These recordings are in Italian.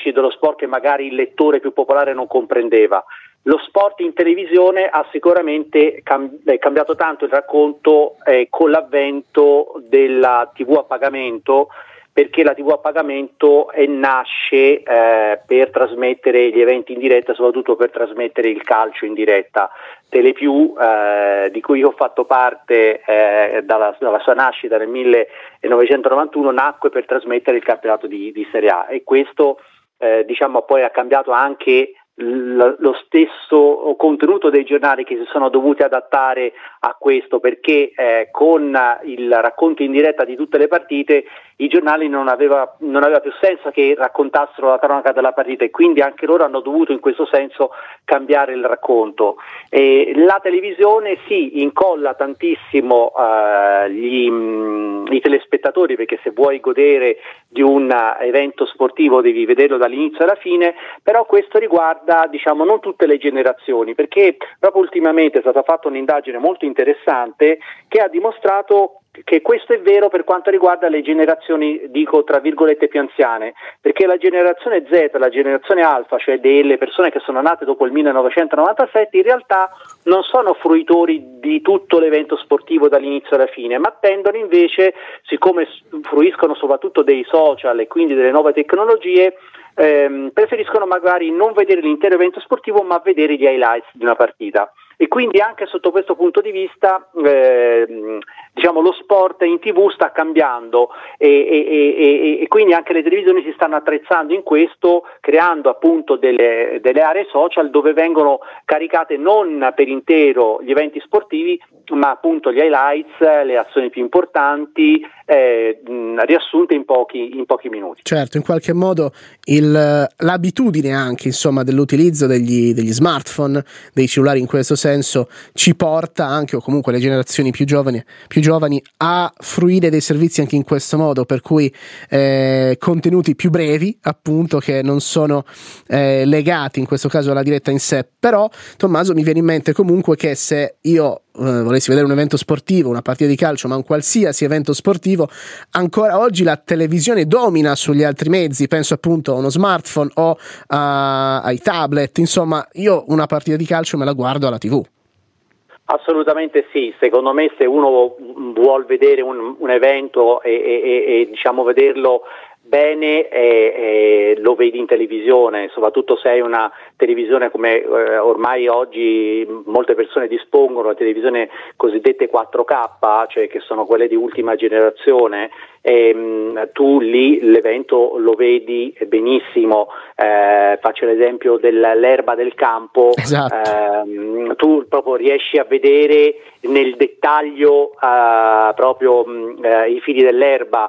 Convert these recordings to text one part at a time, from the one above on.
classici dello sport che magari il lettore più popolare non comprendeva. Lo sport in televisione ha sicuramente cambiato tanto il racconto con l'avvento della TV a pagamento, perché la TV a pagamento nasce per trasmettere gli eventi in diretta, soprattutto per trasmettere il calcio in diretta. Telepiù, di cui io ho fatto parte dalla sua nascita nel 1991, nacque per trasmettere il campionato di Serie A, e questo poi ha cambiato anche lo stesso contenuto dei giornali, che si sono dovuti adattare a questo, perché con il racconto in diretta di tutte le partite i giornali non aveva più senso che raccontassero la cronaca della partita, e quindi anche loro hanno dovuto in questo senso cambiare il racconto. La televisione sì, incolla tantissimo i telespettatori, perché se vuoi godere di un evento sportivo devi vederlo dall'inizio alla fine, però questo riguarda non tutte le generazioni, perché proprio ultimamente è stata fatta un'indagine molto interessante che ha dimostrato che questo è vero per quanto riguarda le generazioni, dico tra virgolette, più anziane, perché la generazione Z, la generazione alfa, cioè delle persone che sono nate dopo il 1997, in realtà non sono fruitori di tutto l'evento sportivo dall'inizio alla fine, ma tendono invece, siccome fruiscono soprattutto dei social e quindi delle nuove tecnologie, preferiscono magari non vedere l'intero evento sportivo ma vedere gli highlights di una partita. E quindi anche sotto questo punto di vista lo sport in TV sta cambiando e quindi anche le televisioni si stanno attrezzando in questo, creando appunto delle aree social dove vengono caricate non per intero gli eventi sportivi, ma appunto gli highlights, le azioni più importanti, riassunte in pochi minuti. Certo, in qualche modo l'abitudine anche dell'utilizzo degli smartphone, dei cellulari in questo senso, ci porta anche, o comunque le generazioni più giovani a fruire dei servizi anche in questo modo, per cui contenuti più brevi, appunto, che non sono legati in questo caso alla diretta in sé. Però Tommaso, mi viene in mente comunque che se io volessi vedere un evento sportivo, una partita di calcio, ma un qualsiasi evento sportivo, ancora oggi la televisione domina sugli altri mezzi. Penso appunto a uno smartphone o ai tablet. Insomma, io una partita di calcio me la guardo alla TV. Assolutamente sì, secondo me se uno vuol vedere un evento e vederlo bene, lo vedi in televisione, soprattutto se hai una televisione come ormai oggi molte persone dispongono, televisioni cosiddette 4K, cioè che sono quelle di ultima generazione, tu lì l'evento lo vedi benissimo. Faccio l'esempio dell'erba del campo. Esatto. Tu proprio riesci a vedere nel dettaglio proprio i fili dell'erba,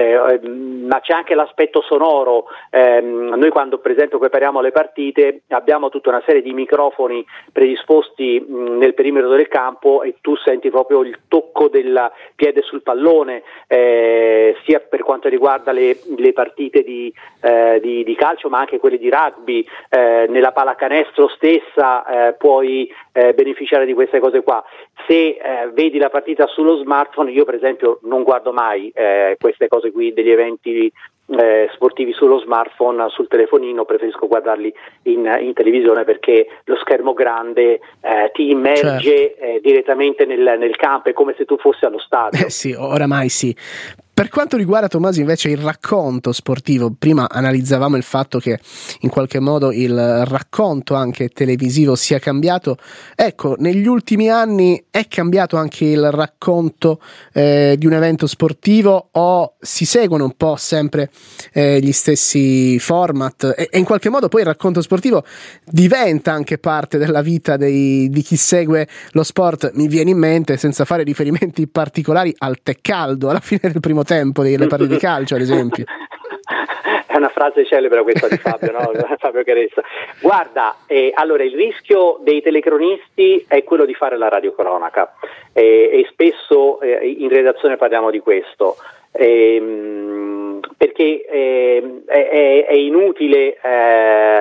ma c'è anche l'aspetto sonoro. Noi quando per esempio prepariamo le partite abbiamo tutta una serie di microfoni predisposti nel perimetro del campo, e tu senti proprio il tocco del piede sul pallone, sia per quanto riguarda le partite di calcio, ma anche quelle di rugby. Nella pallacanestro stessa puoi beneficiare di queste cose qua. Se vedi la partita sullo smartphone, io per esempio non guardo mai queste cose qui degli eventi sportivi sullo smartphone, sul telefonino, preferisco guardarli in televisione, perché lo schermo grande ti immerge direttamente nel campo, è come se tu fossi allo stadio. Sì, oramai sì. Per quanto riguarda, Tommaso, invece il racconto sportivo, prima analizzavamo il fatto che in qualche modo il racconto anche televisivo sia cambiato. Ecco, negli ultimi anni è cambiato anche il racconto di un evento sportivo, o si seguono un po' sempre gli stessi format, e in qualche modo poi il racconto sportivo diventa anche parte della vita di chi segue lo sport? Mi viene in mente, senza fare riferimenti particolari, al tè caldo alla fine del primo tempo delle partite di calcio, ad esempio. È una frase celebre questa di Fabio, no? Fabio Caressa. Guarda, allora il rischio dei telecronisti è quello di fare la radiocronaca, e spesso in redazione parliamo di questo, perché è inutile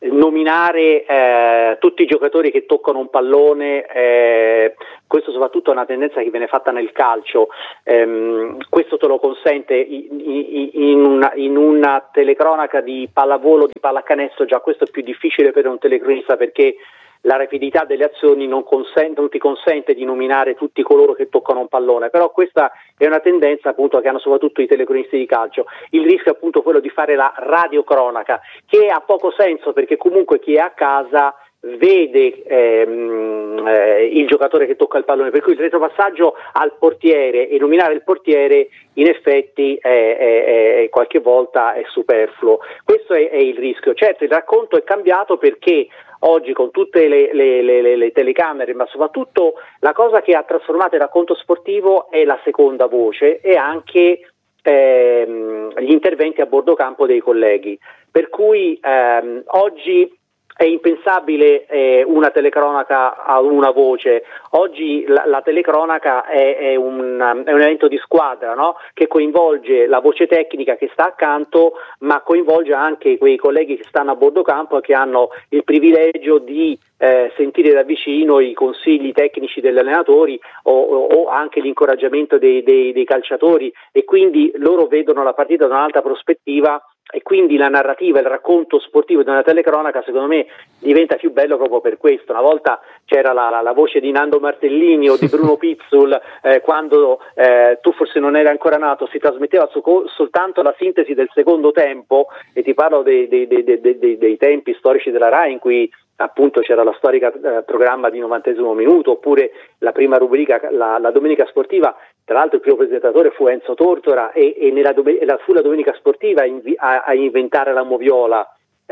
nominare tutti i giocatori che toccano un pallone, questo soprattutto è una tendenza che viene fatta nel calcio, questo te lo consente in una telecronaca di pallavolo, di pallacanestro. Già questo è più difficile per un telecronista, perché la rapidità delle azioni non ti consente di nominare tutti coloro che toccano un pallone, però questa è una tendenza appunto che hanno soprattutto i telecronisti di calcio. Il rischio è appunto quello di fare la radiocronaca, che ha poco senso, perché comunque chi è a casa vede il giocatore che tocca il pallone, per cui il retropassaggio al portiere e nominare il portiere in effetti qualche volta è superfluo. Questo è il rischio. Certo, il racconto è cambiato, perché oggi con tutte le telecamere, ma soprattutto la cosa che ha trasformato il racconto sportivo è la seconda voce e anche gli interventi a bordo campo dei colleghi, per cui oggi è impensabile una telecronaca a una voce. Oggi la telecronaca è un evento di squadra, no? Che coinvolge la voce tecnica che sta accanto, ma coinvolge anche quei colleghi che stanno a bordo campo e che hanno il privilegio di sentire da vicino i consigli tecnici degli allenatori o anche l'incoraggiamento dei calciatori, e quindi loro vedono la partita da un'altra prospettiva, e quindi la narrativa, il racconto sportivo di una telecronaca secondo me diventa più bello proprio per questo. Una volta c'era la voce di Nando Martellini o di Bruno Pizzul, quando tu forse non eri ancora nato, si trasmetteva soltanto la sintesi del secondo tempo, e ti parlo dei tempi storici della RAI, in cui appunto c'era la storica programma di 90° minuto, oppure la prima rubrica, la domenica sportiva. Tra l'altro il primo presentatore fu Enzo Tortora, e fu la domenica sportiva a inventare la moviola,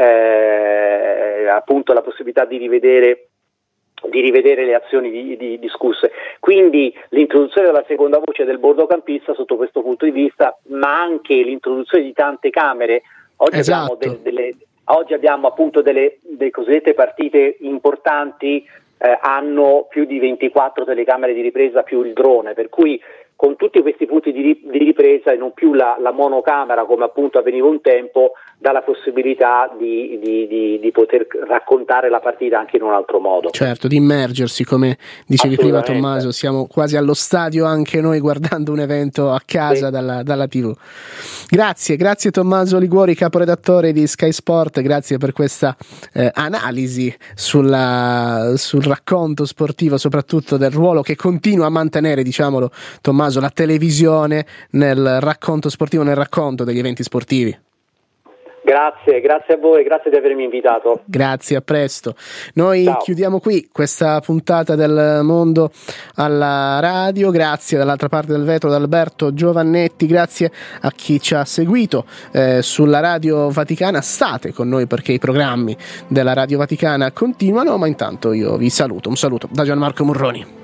appunto la possibilità di rivedere le azioni discusse. Quindi l'introduzione della seconda voce del bordocampista sotto questo punto di vista, ma anche l'introduzione di tante camere. Oggi esatto. Oggi abbiamo appunto delle cosiddette partite importanti, hanno più di 24 telecamere di ripresa più il drone, per cui con tutti questi punti di ripresa e non più la monocamera come appunto avveniva un tempo, dà la possibilità di poter raccontare la partita anche in un altro modo. Certo, di immergersi, come dicevi prima Tommaso, siamo quasi allo stadio anche noi guardando un evento a casa, sì, dalla TV. Grazie Tommaso Liguori, caporedattore di Sky Sport, grazie per questa analisi sul racconto sportivo, soprattutto del ruolo che continua a mantenere, diciamolo Tommaso, la televisione nel racconto sportivo, nel racconto degli eventi sportivi. Grazie a voi, grazie di avermi invitato. Grazie, a presto. Noi chiudiamo qui questa puntata del Mondo alla Radio. Grazie dall'altra parte del vetro ad Alberto Giovannetti, grazie a chi ci ha seguito sulla Radio Vaticana. State con noi perché i programmi della Radio Vaticana continuano, ma intanto io vi saluto. Un saluto da Gianmarco Murroni.